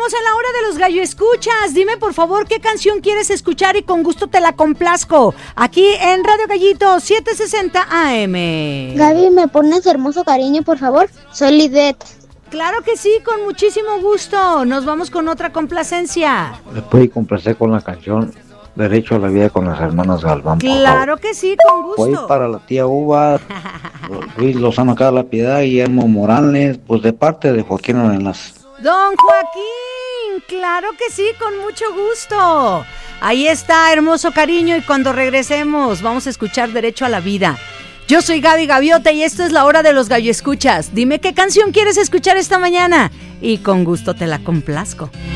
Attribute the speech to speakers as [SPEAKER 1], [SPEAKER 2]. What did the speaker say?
[SPEAKER 1] estamos en la hora de los gallo escuchas. Dime por favor qué canción quieres escuchar y con gusto te la complazco. Aquí en Radio Gallito 760 AM.
[SPEAKER 2] Gaby, ¿me pones Hermoso Cariño, por favor? Soy Lidet.
[SPEAKER 1] Claro que sí, con muchísimo gusto. Nos vamos con otra complacencia.
[SPEAKER 3] ¿Me puede complacer con la canción Derecho a la Vida con las hermanas Galván?
[SPEAKER 1] Claro que sí, con gusto.
[SPEAKER 3] Voy para la tía Uva, Luis Lozano acá La Piedad, Guillermo Morales, pues de parte de Joaquín Arenas.
[SPEAKER 1] Don Joaquín, claro que sí, con mucho gusto. Ahí está, Hermoso Cariño, y cuando regresemos vamos a escuchar Derecho a la Vida. Yo soy Gaby Gaviota y esto es la hora de los gallo escuchas. Dime qué canción quieres escuchar esta mañana y con gusto te la complazco.